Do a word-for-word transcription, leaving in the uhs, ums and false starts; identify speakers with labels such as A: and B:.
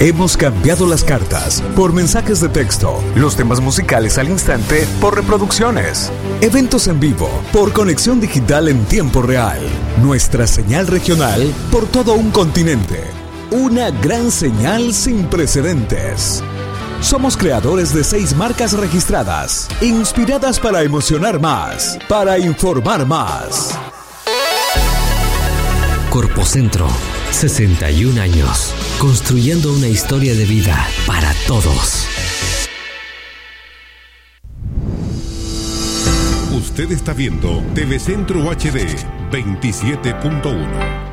A: Hemos cambiado las cartas por mensajes de texto, los temas musicales al instante por reproducciones, eventos en vivo por conexión digital en tiempo real, nuestra señal regional por todo un continente. Una gran señal sin precedentes. Somos creadores de seis marcas registradas, inspiradas para emocionar más, para informar más.
B: Corpocentro, sesenta y un años, construyendo una historia de vida para todos.
C: Usted está viendo Telecentro H D veintisiete punto uno.